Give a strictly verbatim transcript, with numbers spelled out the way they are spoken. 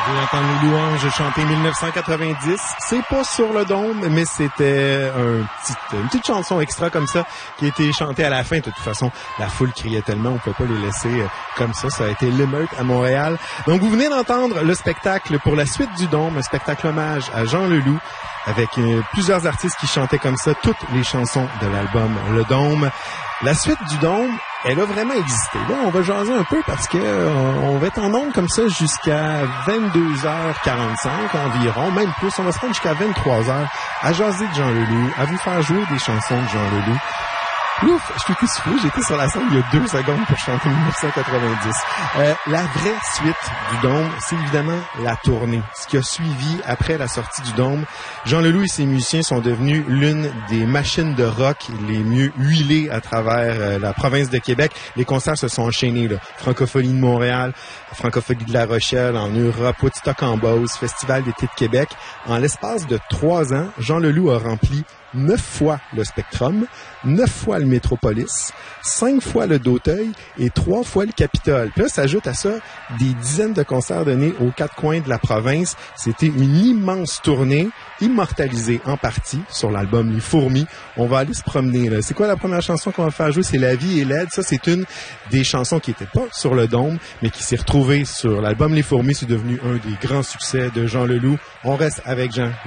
Vous entendez les louanges chanter mille neuf cent quatre-vingt-dix. C'est pas sur le dôme, mais c'était un petit, une petite chanson extra comme ça qui a été chantée à la fin. De toute façon, la foule criait tellement, on peut pas les laisser comme ça. Ça a été l'émeute à Montréal. Donc, vous venez d'entendre le spectacle pour la suite du dôme, un spectacle hommage à Jean Leloup, avec euh, plusieurs artistes qui chantaient comme ça toutes les chansons de l'album Le Dôme. La suite du Dôme, elle a vraiment existé. Là, on va jaser un peu parce que euh, on va être en ondes comme ça jusqu'à vingt-deux heures quarante-cinq environ, même plus. On va se rendre jusqu'à vingt-trois heures à jaser de Jean Leloup, à vous faire jouer des chansons de Jean Leloup. Ouf, je suis plus soufflé, j'étais sur la scène il y a deux secondes pour chanter mille neuf cent quatre-vingt-dix. Euh, la vraie suite du Dôme, c'est évidemment la tournée. Ce qui a suivi après la sortie du Dôme, Jean Leloup et ses musiciens sont devenus l'une des machines de rock les mieux huilées à travers euh, la province de Québec. Les concerts se sont enchaînés, là. Francophonie de Montréal, Francophonie de La Rochelle, en Europe, Woodstock en Beauce, Festival d'été de Québec. En l'espace de trois ans, Jean Leloup a rempli neuf fois le Spectrum, neuf fois le Métropolis, cinq fois le D'Auteuil et trois fois le Capitole. Puis là, s'ajoute à ça des dizaines de concerts donnés aux quatre coins de la province. C'était une immense tournée, immortalisée en partie sur l'album Les Fourmis. On va aller se promener, là. C'est quoi la première chanson qu'on va faire jouer? C'est La vie est laide. Ça, c'est une des chansons qui n'était pas sur le Dôme, mais qui s'est retrouvée sur l'album Les Fourmis. C'est devenu un des grands succès de Jean Leloup. On reste avec Jean.